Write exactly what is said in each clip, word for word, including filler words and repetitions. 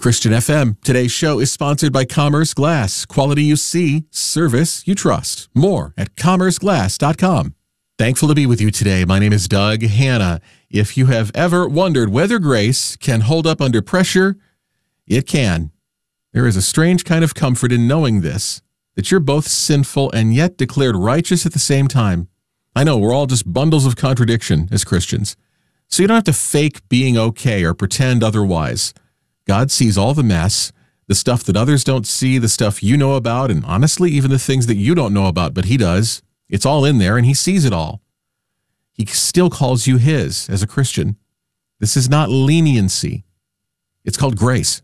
Christian F M. Today's show is sponsored by Commerce Glass. Quality you see, service you trust. More at commerce glass dot com. Thankful to be with you today. My name is Doug Hanna. If you have ever wondered whether grace can hold up under pressure, it can. There is a strange kind of comfort in knowing this, that you're both sinful and yet declared righteous at the same time. I know we're all just bundles of contradiction as Christians, so you don't have to fake being okay or pretend otherwise. God sees all the mess, the stuff that others don't see, the stuff you know about, and honestly, even the things that you don't know about, but he does. It's all in there, and he sees it all. He still calls you his as a Christian. This is not leniency. It's called grace.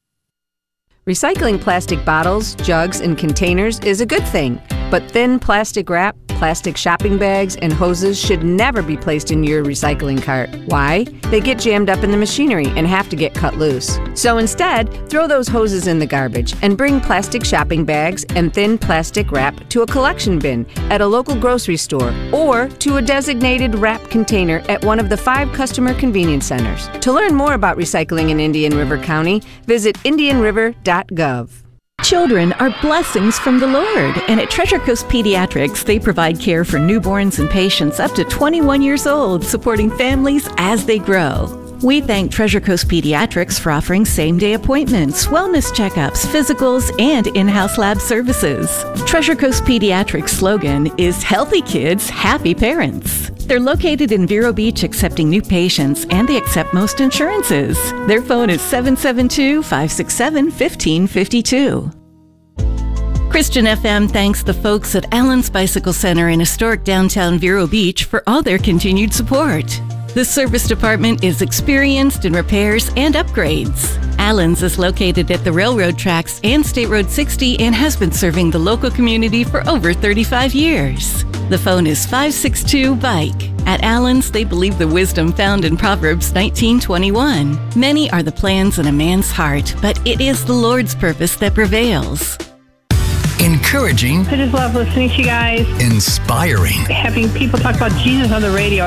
Recycling plastic bottles, jugs, and containers is a good thing, but thin plastic wrap, plastic shopping bags, and hoses should never be placed in your recycling cart. Why? They get jammed up in the machinery and have to get cut loose. So instead, throw those hoses in the garbage and bring plastic shopping bags and thin plastic wrap to a collection bin at a local grocery store or to a designated wrap container at one of the five customer convenience centers. To learn more about recycling in Indian River County, visit indian river dot gov. Children are blessings from the Lord, and at Treasure Coast Pediatrics, they provide care for newborns and patients up to twenty-one years old, supporting families as they grow. We thank Treasure Coast Pediatrics for offering same-day appointments, wellness checkups, physicals, and in-house lab services. Treasure Coast Pediatrics' slogan is Healthy Kids, Happy Parents. They're located in Vero Beach, accepting new patients, and they accept most insurances. Their phone is seven seven two, five six seven, one five five two. Christian F M thanks the folks at Allen's Bicycle Center in historic downtown Vero Beach for all their continued support. The service department is experienced in repairs and upgrades. Allen's is located at the railroad tracks and State Road sixty and has been serving the local community for over thirty-five years. The phone is five six two, bike. At Allen's, they believe the wisdom found in Proverbs nineteen twenty-one. Many are the plans in a man's heart, but it is the Lord's purpose that prevails. Encouraging. I just love listening to you guys. Inspiring. Having people talk about Jesus on the radio.